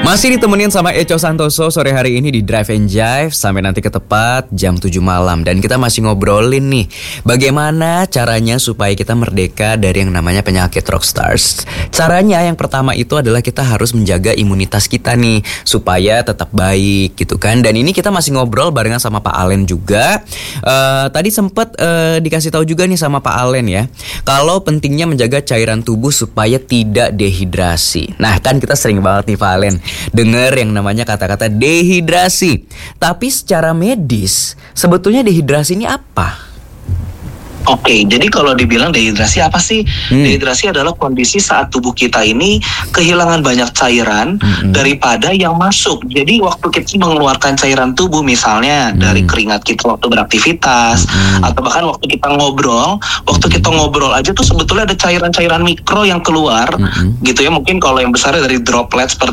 Masih ditemenin sama Eco Santoso sore hari ini di Drive and Jive sampai nanti ke tepat jam 7 malam. Dan kita masih ngobrolin nih bagaimana caranya supaya kita merdeka dari yang namanya penyakit rockstars. Caranya yang pertama itu adalah kita harus menjaga imunitas kita nih supaya tetap baik gitu kan. Dan ini kita masih ngobrol barengan sama Pak Alen juga. Tadi sempet dikasih tahu juga nih sama Pak Alen ya, kalau pentingnya menjaga cairan tubuh supaya tidak dehidrasi. Nah kan kita sering banget nih Pak Alen dengar yang namanya kata-kata dehidrasi. Tapi secara medis sebetulnya dehidrasi ini apa? Oke, jadi kalau dibilang dehidrasi apa sih? Dehidrasi adalah kondisi saat tubuh kita ini kehilangan banyak cairan daripada yang masuk. Jadi waktu kita mengeluarkan cairan tubuh misalnya dari keringat kita waktu beraktivitas atau bahkan waktu kita ngobrol aja tuh sebetulnya ada cairan-cairan mikro yang keluar gitu ya. Mungkin kalau yang besar dari droplet seperti